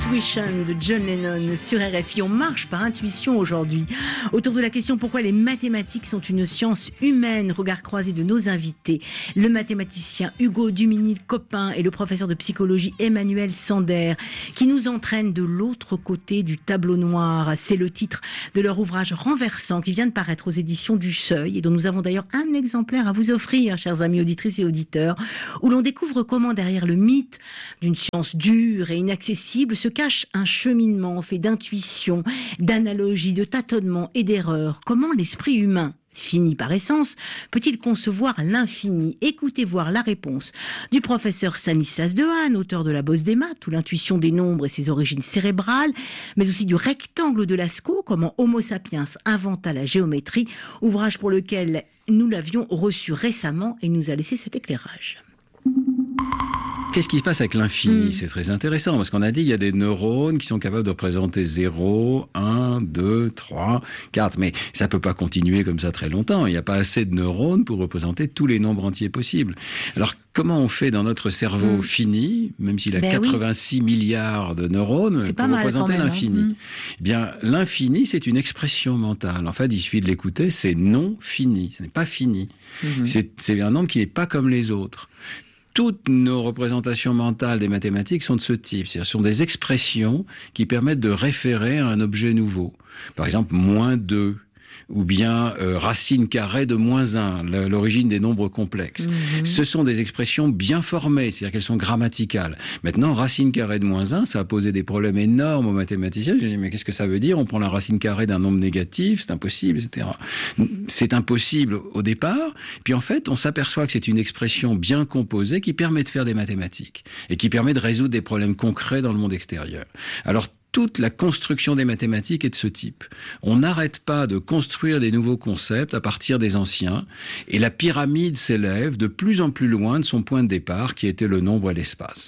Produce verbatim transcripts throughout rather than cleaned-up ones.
Intuition de John Lennon sur R F I. On marche par intuition aujourd'hui. Autour de la question pourquoi les mathématiques sont une science humaine. Regard croisé de nos invités. Le mathématicien Hugo Duminil-Copin et le professeur de psychologie Emmanuel Sander qui nous entraînent de l'autre côté du tableau noir. C'est le titre de leur ouvrage renversant qui vient de paraître aux éditions du Seuil et dont nous avons d'ailleurs un exemplaire à vous offrir, chers amis auditrices et auditeurs, où l'on découvre comment derrière le mythe d'une science dure et inaccessible se cache un cheminement fait d'intuition, d'analogie, de tâtonnement et d'erreur. Comment l'esprit humain, fini par essence, peut-il concevoir l'infini? Écoutez voir la réponse du professeur Stanislas Dehaene, auteur de La Bosse des maths, ou l'intuition des nombres et ses origines cérébrales, mais aussi du rectangle de Lascaux, comment Homo sapiens inventa la géométrie, ouvrage pour lequel nous l'avions reçu récemment et nous a laissé cet éclairage. Qu'est-ce qui se passe avec l'infini? mmh. C'est très intéressant, parce qu'on a dit qu'il y a des neurones qui sont capables de représenter zéro, un, deux, trois, quatre. Mais ça peut pas continuer comme ça très longtemps. Il n'y a pas assez de neurones pour représenter tous les nombres entiers possibles. Alors, comment on fait dans notre cerveau mmh. fini, même s'il a ben quatre-vingt-six oui. milliards de neurones, c'est pour représenter même, l'infini? hein. mmh. Eh bien, l'infini, c'est une expression mentale. En fait, il suffit de l'écouter, c'est non fini. Ce n'est pas fini. Mmh. C'est, c'est un nombre qui n'est pas comme les autres. Toutes nos représentations mentales des mathématiques sont de ce type. C'est-à-dire, ce sont des expressions qui permettent de référer à un objet nouveau. Par exemple, moins deux. Ou bien euh, racine carrée de moins un, l'origine des nombres complexes. Mmh. Ce sont des expressions bien formées, c'est-à-dire qu'elles sont grammaticales. Maintenant, racine carrée de moins un, ça a posé des problèmes énormes aux mathématiciens. J'ai dit, mais qu'est-ce que ça veut dire? On prend la racine carrée d'un nombre négatif, c'est impossible, et cetera. C'est impossible au départ, puis en fait, on s'aperçoit que c'est une expression bien composée qui permet de faire des mathématiques, et qui permet de résoudre des problèmes concrets dans le monde extérieur. Alors, toute la construction des mathématiques est de ce type. On n'arrête pas de construire des nouveaux concepts à partir des anciens, et la pyramide s'élève de plus en plus loin de son point de départ, qui était le nombre et l'espace.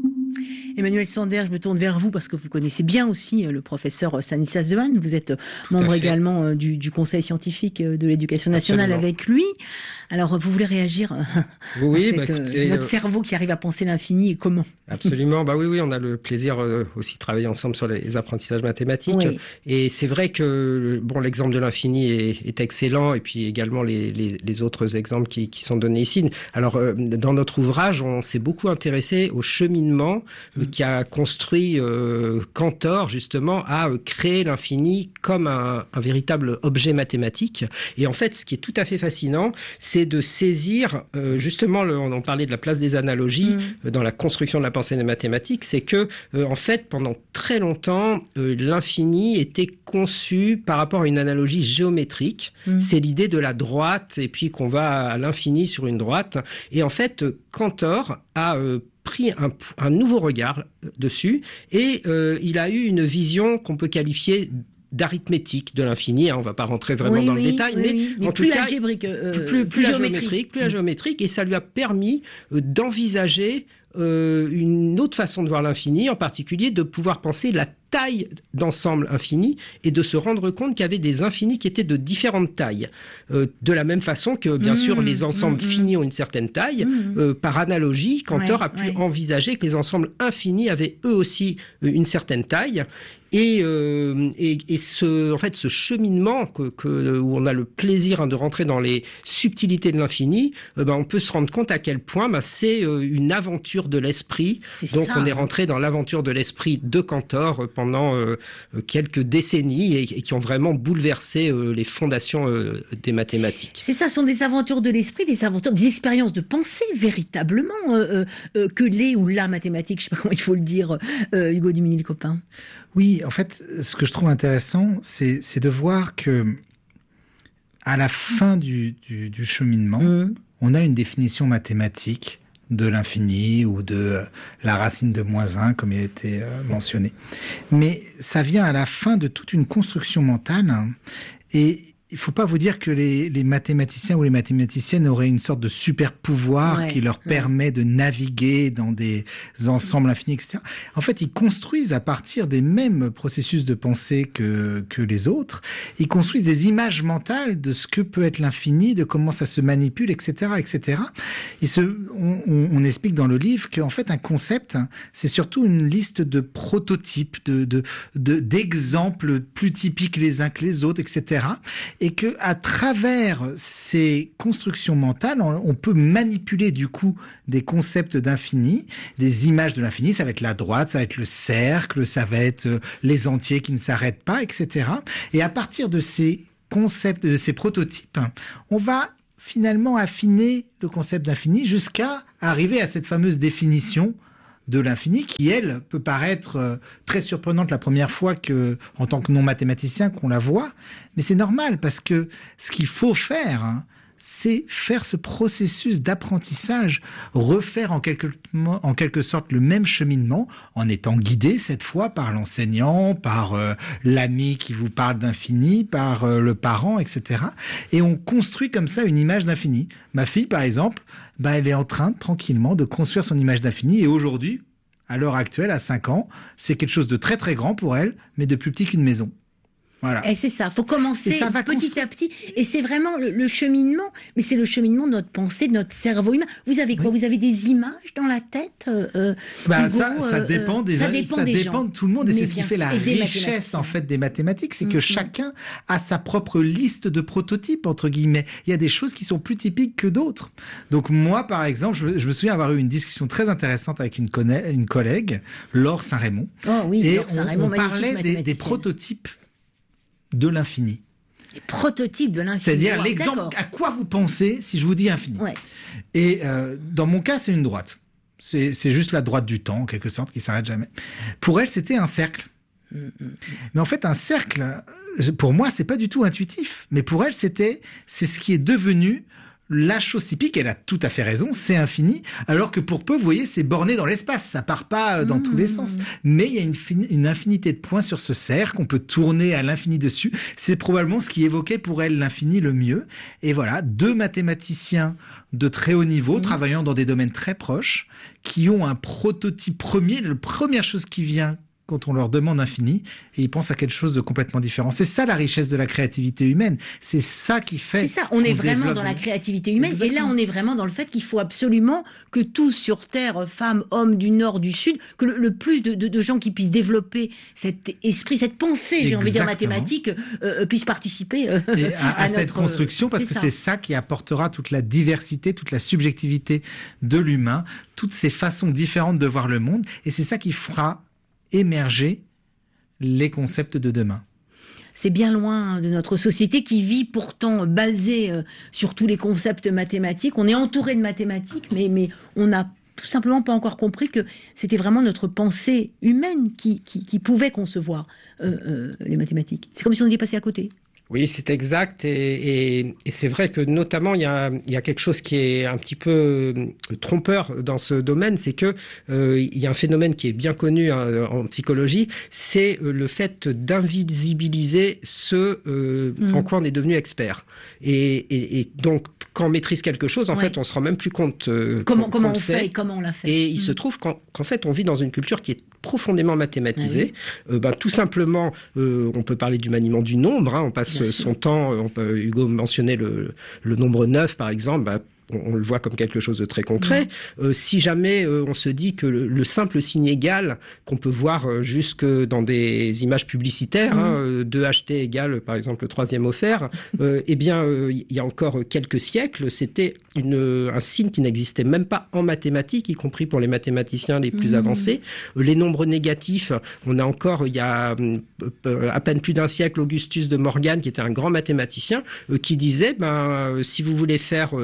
Emmanuel Sander, je me tourne vers vous parce que vous connaissez bien aussi le professeur Stanislas Dehaene. Vous êtes Tout membre également du, du Conseil scientifique de l'éducation nationale. Absolument. Avec lui. Alors, vous voulez réagir oui, à cette, bah, écoutez, notre euh... cerveau qui arrive à penser l'infini et comment? Absolument. Bah oui, oui, on a le plaisir euh, aussi de travailler ensemble sur les apprentissages mathématiques. Oui. Et c'est vrai que bon, l'exemple de l'infini est, est excellent, et puis également les, les, les autres exemples qui, qui sont donnés ici. Alors, euh, dans notre ouvrage, on s'est beaucoup intéressé au cheminement euh, qui a construit euh, Cantor, justement, à euh, créer l'infini comme un, un véritable objet mathématique. Et en fait, ce qui est tout à fait fascinant, c'est de saisir, euh, justement, le, on en parlait de la place des analogies mmh. euh, dans la construction de la pensée des mathématiques, c'est que, euh, en fait, pendant très longtemps, euh, l'infini était conçu par rapport à une analogie géométrique. Mmh. C'est l'idée de la droite, et puis qu'on va à l'infini sur une droite. Et en fait, Cantor a euh, pris un, un nouveau regard dessus, et euh, il a eu une vision qu'on peut qualifier d'arithmétique de l'infini, hein, on va pas rentrer vraiment oui, dans oui, le détail, oui, mais, oui. mais en plus tout cas, algébrique, euh, plus, plus, plus, plus la géométrique, géométrique, plus la géométrique, et ça lui a permis euh, d'envisager euh, une autre façon de voir l'infini, en particulier de pouvoir penser la taille d'ensemble infini et de se rendre compte qu'il y avait des infinis qui étaient de différentes tailles. Euh, de la même façon que, bien mmh, sûr, les ensembles mmh, finis ont une certaine taille, mmh. euh, par analogie, Cantor ouais, a pu ouais. envisager que les ensembles infinis avaient eux aussi euh, une certaine taille. Et, euh, et, et ce, en fait, ce cheminement que, que, où on a le plaisir hein, de rentrer dans les subtilités de l'infini, euh, ben, on peut se rendre compte à quel point ben, c'est euh, une aventure de l'esprit. C'est Donc ça. On est rentré dans l'aventure de l'esprit de Cantor euh, pendant euh, quelques décennies et, et qui ont vraiment bouleversé euh, les fondations euh, des mathématiques. C'est ça, ce sont des aventures de l'esprit, des aventures, des expériences de pensée véritablement euh, euh, que les ou la mathématique, je ne sais pas comment il faut le dire, euh, Hugo Duminil-Copin. Oui, en fait, ce que je trouve intéressant, c'est, c'est de voir que à la fin du, du, du cheminement, mmh. on a une définition mathématique de l'infini ou de la racine de moins un, comme il a été euh, mentionné. Mais ça vient à la fin de toute une construction mentale, hein, et il faut pas vous dire que les, les mathématiciens ou les mathématiciennes auraient une sorte de super pouvoir ouais, qui leur ouais. permet de naviguer dans des ensembles infinis, et cetera. En fait, ils construisent à partir des mêmes processus de pensée que, que les autres. Ils construisent des images mentales de ce que peut être l'infini, de comment ça se manipule, et cetera, et cetera. Et ce, on, on, on explique dans le livre qu'en fait, un concept, c'est surtout une liste de prototypes, de, de, de, d'exemples plus typiques les uns que les autres, et cetera. Et que à travers ces constructions mentales, on, on peut manipuler du coup des concepts d'infini, des images de l'infini. Ça va être la droite, ça va être le cercle, ça va être les entiers qui ne s'arrêtent pas, et cetera. Et à partir de ces concepts, de ces prototypes, on va finalement affiner le concept d'infini jusqu'à arriver à cette fameuse définition de l'infini qui, elle, peut paraître très surprenante la première fois que, en tant que non-mathématicien, qu'on la voit. Mais c'est normal parce que ce qu'il faut faire, hein, c'est faire ce processus d'apprentissage, refaire en quelque, en quelque sorte le même cheminement en étant guidé cette fois par l'enseignant, par euh, l'ami qui vous parle d'infini, par euh, le parent, et cetera. Et on construit comme ça une image d'infini. Ma fille, par exemple, bah, elle est en train tranquillement de construire son image d'infini et aujourd'hui, à l'heure actuelle, à cinq ans, c'est quelque chose de très très grand pour elle, mais de plus petit qu'une maison. Voilà. Et c'est ça, faut commencer petit à petit. Et c'est vraiment le, le cheminement, mais c'est le cheminement de notre pensée, de notre cerveau humain. Vous avez quoi? Oui. Vous avez des images dans la tête euh, bah, Hugo, ça, ça dépend des ça dépend, ça des dépend gens. de tout le monde. Et mais c'est ce qui fait la richesse en fait des mathématiques, c'est que mm-hmm. chacun a sa propre liste de prototypes entre guillemets. Il y a des choses qui sont plus typiques que d'autres. Donc moi, par exemple, je, je me souviens avoir eu une discussion très intéressante avec une, conna- une collègue, Laure Saint-Raymond. Oh oui, et Laure Saint-Raymond, on, on parlait des, des prototypes de l'infini. Les prototypes de l'infini. C'est-à-dire wow, l'exemple, d'accord. à quoi vous pensez si je vous dis infini. Ouais. Et euh, dans mon cas, c'est une droite. C'est, c'est juste la droite du temps, en quelque sorte, qui s'arrête jamais. Pour elle, c'était un cercle. Mm-hmm. Mais en fait, un cercle, pour moi, c'est pas du tout intuitif. Mais pour elle, c'était, c'est ce qui est devenu la chose typique. Elle a tout à fait raison, c'est infini. Alors que pour peu, vous voyez, c'est borné dans l'espace. Ça part pas dans mmh. tous les sens. Mais il y a une, fin- une infinité de points sur ce cercle. On peut tourner à l'infini dessus. C'est probablement ce qui évoquait pour elle l'infini le mieux. Et voilà, deux mathématiciens de très haut niveau, mmh. travaillant dans des domaines très proches, qui ont un prototype premier. La première chose qui vient quand on leur demande infini, et ils pensent à quelque chose de complètement différent. C'est ça la richesse de la créativité humaine. C'est ça qui fait... C'est ça, on est vraiment développe... dans la créativité humaine. Exactement. Et là, on est vraiment dans le fait qu'il faut absolument que tous sur Terre, femmes, hommes, du Nord, du Sud, que le, le plus de, de, de gens qui puissent développer cet esprit, cette pensée, Exactement. j'ai envie de dire mathématique, euh, puissent participer euh, et à, à, à cette notre... construction, parce c'est que ça. c'est ça qui apportera toute la diversité, toute la subjectivité de l'humain, toutes ces façons différentes de voir le monde, et c'est ça qui fera émerger les concepts de demain. C'est bien loin de notre société qui vit pourtant basée euh, sur tous les concepts mathématiques. On est entouré de mathématiques, mais, mais on n'a tout simplement pas encore compris que c'était vraiment notre pensée humaine qui, qui, qui pouvait concevoir euh, euh, les mathématiques. C'est comme si on y passait à côté. Oui, c'est exact. Et, et, et c'est vrai que notamment, il y a, il y a quelque chose qui est un petit peu trompeur dans ce domaine, c'est que euh, il y a un phénomène qui est bien connu hein, en psychologie, c'est le fait d'invisibiliser ce euh, mmh. en quoi on est devenu expert. Et, et, et donc, quand on maîtrise quelque chose, en ouais. fait, on se rend même plus compte euh, comment, qu'on, comment qu'on on sait. fait et comment on l'a fait. Et mmh. il se mmh. trouve qu'en, qu'en fait, on vit dans une culture qui est profondément mathématisée. Ah oui. euh, ben, tout simplement, euh, on peut parler du maniement du nombre. Hein, on passe Bien son sûr. temps. On peut, Hugo mentionnait le, le nombre neuf, par exemple. Ben, on le voit comme quelque chose de très concret. Mmh. Euh, si jamais euh, on se dit que le, le simple signe égal qu'on peut voir euh, jusque dans des images publicitaires, mmh. hein, euh, deux H T égale par exemple le troisième offert, euh, eh bien euh, il y a encore quelques siècles, c'était une, un signe qui n'existait même pas en mathématiques, y compris pour les mathématiciens les plus mmh. avancés. Euh, les nombres négatifs, on a encore il y a euh, à peine plus d'un siècle Augustus de Morgane, qui était un grand mathématicien, euh, qui disait ben euh, si vous voulez faire euh, trois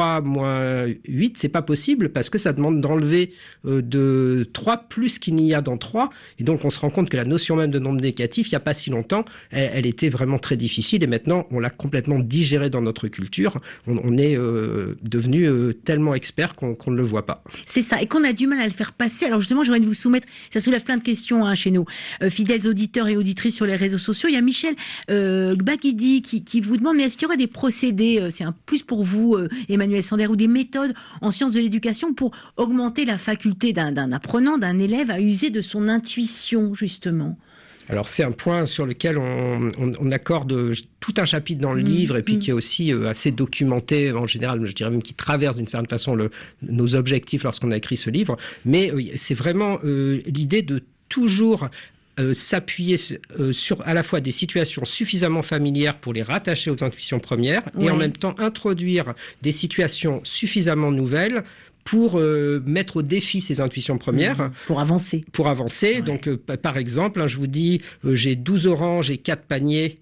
trois moins huit, c'est pas possible parce que ça demande d'enlever euh, de trois plus qu'il n'y a dans trois. Et donc, on se rend compte que la notion même de nombre négatif, il n'y a pas si longtemps, elle, elle était vraiment très difficile. Et maintenant, on l'a complètement digérée dans notre culture. On, on est euh, devenu euh, tellement expert qu'on, qu'on ne le voit pas. C'est ça. Et qu'on a du mal à le faire passer. Alors justement, j'aimerais vous soumettre, ça soulève plein de questions hein, chez nous, euh, fidèles auditeurs et auditrices sur les réseaux sociaux. Il y a Michel euh, Gbagidi qui, qui vous demande, mais est-ce qu'il y aura des procédés, euh, c'est un plus pour vous, euh, Emmanuel Sander, ou des méthodes en sciences de l'éducation pour augmenter la faculté d'un, d'un apprenant, d'un élève à user de son intuition, justement? Alors c'est un point sur lequel on, on, on accorde tout un chapitre dans le mmh, livre et puis mmh. qui est aussi euh, assez documenté en général, je dirais même qui traverse d'une certaine façon le, nos objectifs lorsqu'on a écrit ce livre. Mais euh, c'est vraiment euh, l'idée de toujours euh, s'appuyer euh, sur à la fois des situations suffisamment familières pour les rattacher aux intuitions premières ouais. et en même temps introduire des situations suffisamment nouvelles pour euh, mettre au défi ces intuitions premières. Mmh, pour avancer. Pour avancer. Ouais. Donc, euh, par exemple, hein, je vous dis, euh, j'ai douze oranges et quatre paniers.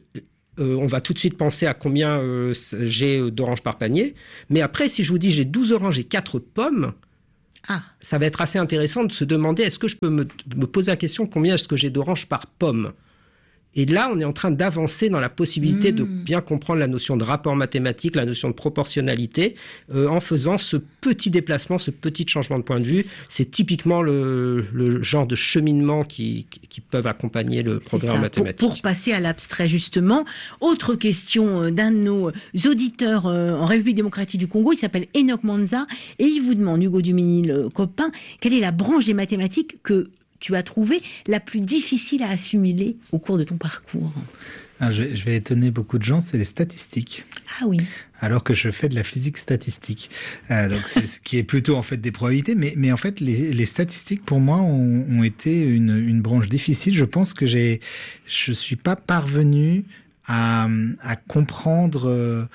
Euh, on va tout de suite penser à combien euh, j'ai d'oranges par panier. Mais après, si je vous dis, j'ai douze oranges et quatre pommes, ah. ça va être assez intéressant de se demander, est-ce que je peux me, me poser la question, combien est-ce que j'ai d'oranges par pomme ? Et là, on est en train d'avancer dans la possibilité mmh. de bien comprendre la notion de rapport mathématique, la notion de proportionnalité, euh, en faisant ce petit déplacement, ce petit changement de point de vue. C'est typiquement le, le genre de cheminement qui, qui, qui peuvent accompagner le programme mathématique. Pour, pour passer à l'abstrait, justement, autre question d'un de nos auditeurs euh, en République démocratique du Congo, il s'appelle Enoch Manza, et il vous demande, Hugo Duminil, le copain, quelle est la branche des mathématiques que tu as trouvé la plus difficile à assimiler au cours de ton parcours? Alors, je, vais, je vais étonner beaucoup de gens, c'est les statistiques. Ah oui. Alors que je fais de la physique statistique, euh, donc c'est ce qui est plutôt en fait des probabilités, mais mais en fait les, les statistiques pour moi ont, ont été une, une branche difficile. Je pense que j'ai, je suis pas parvenu à, à comprendre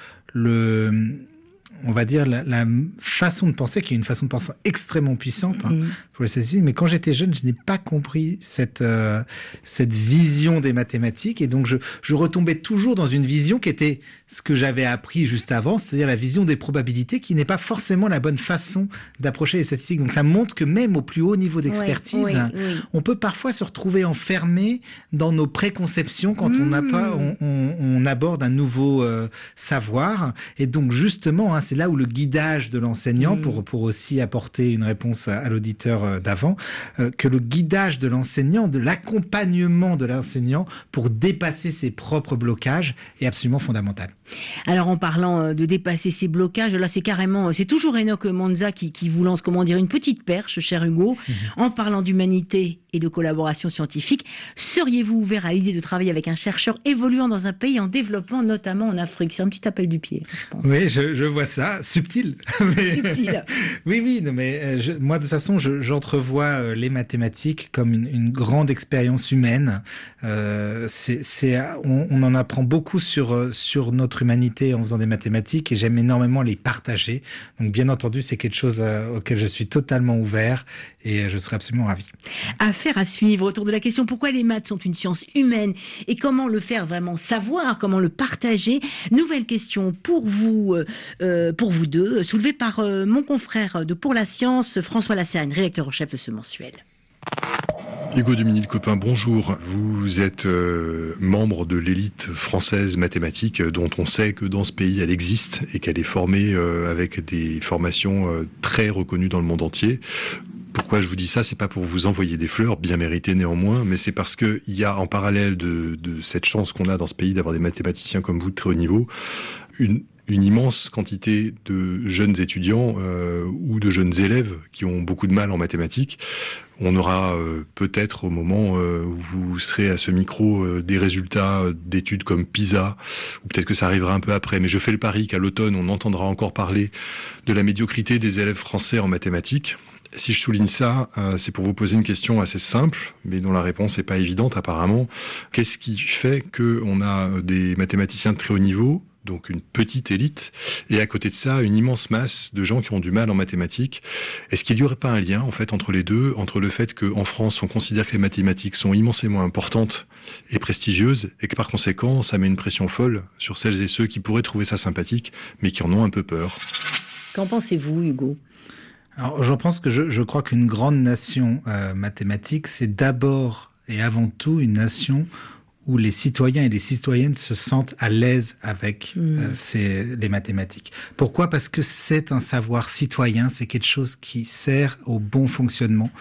le on va dire, la, la façon de penser, qui est une façon de penser extrêmement puissante hein, mmh. pour les statistiques. Mais quand j'étais jeune, je n'ai pas compris cette euh, cette vision des mathématiques. Et donc, je, je retombais toujours dans une vision qui était ce que j'avais appris juste avant, c'est-à-dire la vision des probabilités, qui n'est pas forcément la bonne façon d'approcher les statistiques. Donc, ça montre que même au plus haut niveau d'expertise, oui, oui, oui. on peut parfois se retrouver enfermé dans nos préconceptions quand mmh. on, n'a pas, on, on, on aborde un nouveau euh, savoir. Et donc, justement, hein, c'est là où le guidage de l'enseignant, mmh. pour, pour aussi apporter une réponse à, à l'auditeur d'avant, euh, que le guidage de l'enseignant, de l'accompagnement de l'enseignant pour dépasser ses propres blocages est absolument fondamental. Alors en parlant de dépasser ces blocages, là c'est carrément, c'est toujours Enoch Manza qui, qui vous lance, comment dire, une petite perche, cher Hugo, mmh. en parlant d'humanité et de collaboration scientifique. Seriez-vous ouvert à l'idée de travailler avec un chercheur évoluant dans un pays en développement, notamment en Afrique? C'est un petit appel du pied, je pense. Oui, je, je vois ça. Subtil. Mais... Subtil. oui, oui, non, mais je, moi de toute façon, je, j'entrevois les mathématiques comme une, une grande expérience humaine. Euh, c'est, c'est, on, on en apprend beaucoup sur sur notre humanité en faisant des mathématiques et j'aime énormément les partager. Donc bien entendu, c'est quelque chose auquel je suis totalement ouvert et je serai absolument ravi. Affaire à suivre autour de la question pourquoi les maths sont une science humaine et comment le faire vraiment savoir, comment le partager. Nouvelle question pour vous, euh, pour vous deux, soulevée par euh, mon confrère de Pour la Science, François Lassagne, rédacteur en chef de ce mensuel. Hugo Duminil copain, bonjour. Vous êtes euh, membre de l'élite française mathématique dont on sait que dans ce pays elle existe et qu'elle est formée euh, avec des formations euh, très reconnues dans le monde entier. Pourquoi je vous dis ça? C'est pas pour vous envoyer des fleurs, bien méritées néanmoins, mais c'est parce que il y a en parallèle de, de cette chance qu'on a dans ce pays d'avoir des mathématiciens comme vous de très haut niveau, une une immense quantité de jeunes étudiants euh, ou de jeunes élèves qui ont beaucoup de mal en mathématiques. On aura euh, peut-être au moment euh, où vous serez à ce micro euh, des résultats d'études comme PISA, ou peut-être que ça arrivera un peu après, mais je fais le pari qu'à l'automne, on entendra encore parler de la médiocrité des élèves français en mathématiques. Si je souligne ça, euh, c'est pour vous poser une question assez simple, mais dont la réponse n'est pas évidente apparemment. Qu'est-ce qui fait qu'on a des mathématiciens de très haut niveau, donc une petite élite, et à côté de ça, une immense masse de gens qui ont du mal en mathématiques? Est-ce qu'il n'y aurait pas un lien, en fait, entre les deux, entre le fait qu'en France, on considère que les mathématiques sont immensément importantes et prestigieuses, et que par conséquent, ça met une pression folle sur celles et ceux qui pourraient trouver ça sympathique, mais qui en ont un peu peur? Qu'en pensez-vous, Hugo ? Alors, je pense que je, je crois qu'une grande nation euh, mathématique, c'est d'abord et avant tout une nation où les citoyens et les citoyennes se sentent à l'aise avec mmh. euh, ces, les mathématiques. Pourquoi ? Parce que c'est un savoir citoyen, c'est quelque chose qui sert au bon fonctionnement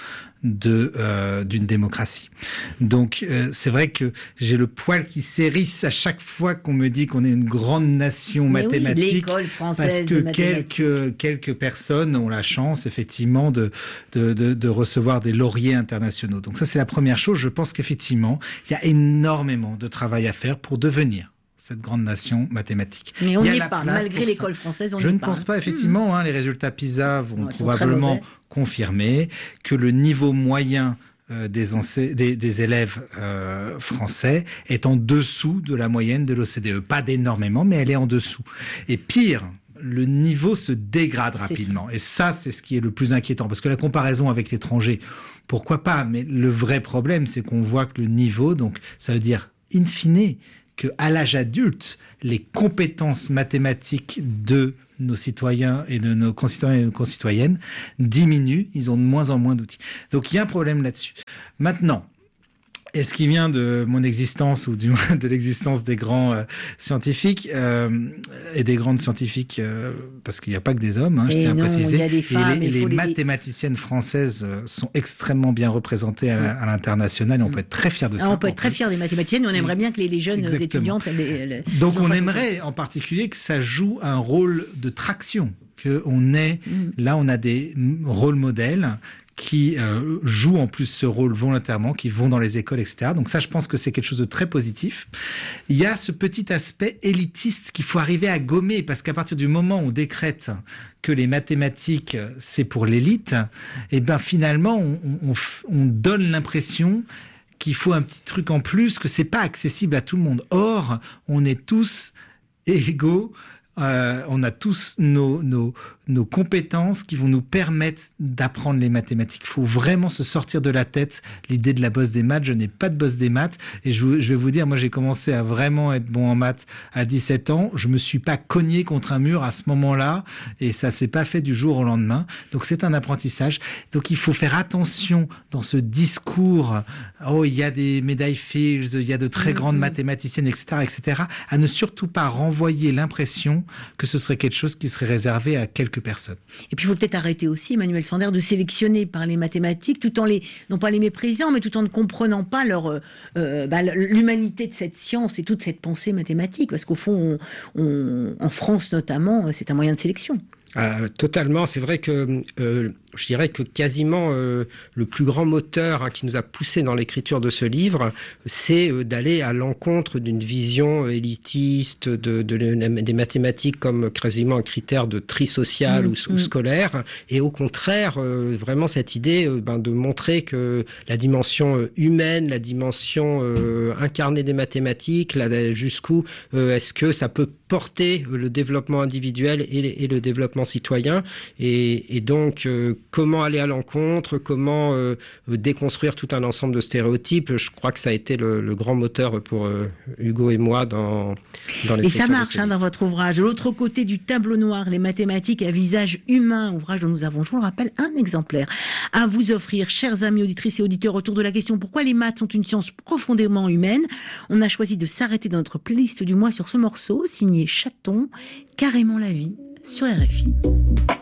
de euh, d'une démocratie. Donc euh, c'est vrai que j'ai le poil qui s'érisse à chaque fois qu'on me dit qu'on est une grande nation Mais mathématique, oui, l'école française parce que quelques quelques personnes ont la chance effectivement de, de de de recevoir des lauriers internationaux. Donc ça c'est la première chose. Je pense qu'effectivement il y a énormément de travail à faire pour devenir cette grande nation mathématique. Mais on n'y est pas, malgré l'école française, on n'y est pas. Je ne pense pas, effectivement, hein, les résultats PISA vont ouais, probablement confirmer que le niveau moyen euh, des, ensei- des, des élèves euh, français est en dessous de la moyenne de l'O C D E. Pas d'énormément, mais elle est en dessous. Et pire, le niveau se dégrade rapidement. Et ça, c'est ce qui est le plus inquiétant. Parce que la comparaison avec l'étranger, pourquoi pas ? Mais le vrai problème, c'est qu'on voit que le niveau, donc ça veut dire in fine, qu'à l'âge adulte, les compétences mathématiques de nos citoyens et de nos concitoyens et nos concitoyennes diminuent. Ils ont de moins en moins d'outils. Donc il y a un problème là-dessus. Maintenant, est-ce qui vient de mon existence ou du moins de l'existence des grands euh, scientifiques euh, et des grandes scientifiques euh, parce qu'il n'y a pas que des hommes, hein, je tiens non, à préciser. Il y a des femmes, et les, et les les... mathématiciennes françaises sont extrêmement bien représentées à, à l'international et on peut être très fiers de ah, ça. On peut être très fiers des mathématiciennes et on aimerait et bien que les, les jeunes exactement. étudiantes... Les, les, Donc les on aimerait en particulier que ça joue un rôle de traction, qu'on ait, mm. là on a des rôles modèles qui euh, jouent en plus ce rôle volontairement, qui vont dans les écoles, et cetera. Donc ça, je pense que c'est quelque chose de très positif. Il y a ce petit aspect élitiste qu'il faut arriver à gommer, parce qu'à partir du moment où on décrète que les mathématiques, c'est pour l'élite, et ben finalement, on, on, on donne l'impression qu'il faut un petit truc en plus, que c'est pas accessible à tout le monde. Or, on est tous égaux. Euh, on a tous nos, nos, nos compétences qui vont nous permettre d'apprendre les mathématiques. Il faut vraiment se sortir de la tête l'idée de la bosse des maths. Je n'ai pas de bosse des maths. Et je, je vais vous dire, moi, j'ai commencé à vraiment être bon en maths à dix-sept ans. Je me suis pas cogné contre un mur à ce moment-là. Et ça s'est pas fait du jour au lendemain. Donc, c'est un apprentissage. Donc, il faut faire attention dans ce discours. Oh, il y a des médailles Fields, il y a de très mmh, grandes mmh. mathématiciennes, et cetera, et cetera. À ne surtout pas renvoyer l'impression que ce serait quelque chose qui serait réservé à quelques personnes. Et puis il faut peut-être arrêter aussi, Emmanuel Sander, de sélectionner par les mathématiques, tout en les, non pas les méprisant, mais tout en ne comprenant pas leur, euh, bah, l'humanité de cette science et toute cette pensée mathématique, parce qu'au fond, on, on, en France notamment, c'est un moyen de sélection. Euh, totalement, c'est vrai que euh, je dirais que quasiment euh, le plus grand moteur hein, qui nous a poussé dans l'écriture de ce livre, c'est euh, d'aller à l'encontre d'une vision élitiste de, de, de, des mathématiques comme quasiment un critère de tri social mmh, ou, mmh. ou scolaire, et au contraire, euh, vraiment cette idée euh, ben, de montrer que la dimension euh, humaine, la dimension euh, incarnée des mathématiques, là, jusqu'où euh, est-ce que ça peut porter le développement individuel et, et le développement citoyen, et, et donc euh, comment aller à l'encontre, comment euh, déconstruire tout un ensemble de stéréotypes. Je crois que ça a été le, le grand moteur pour euh, Hugo et moi dans, dans l'écriture. Et ça marche hein, dans votre ouvrage. De l'autre côté du tableau noir, les mathématiques à visage humain, ouvrage dont nous avons, je vous le rappelle, un exemplaire à vous offrir, chers amis auditrices et auditeurs, autour de la question pourquoi les maths sont une science profondément humaine. On a choisi de s'arrêter dans notre playlist du mois sur ce morceau, signé Chaton, Carrément la vie, sur R F I.